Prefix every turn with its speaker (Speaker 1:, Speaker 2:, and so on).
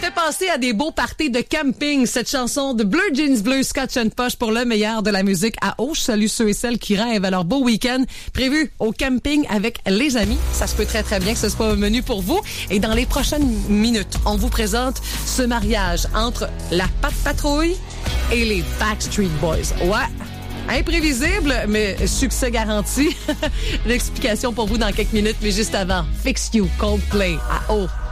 Speaker 1: fait penser à des beaux parties de camping, cette chanson de Bleu Jeans Bleu Scotch and Posh pour le meilleur de la musique à Auch. Salut ceux et celles qui rêvent à leur beau week-end prévu au camping avec les amis. Ça se peut très, très bien que ce soit au menu pour vous. Et dans les prochaines minutes, on vous présente ce mariage entre la Pat Patrouille et les Backstreet Boys. Ouais. Imprévisible, mais succès garanti. L'explication pour vous dans quelques minutes, mais juste avant, Fix You, Coldplay à Auch.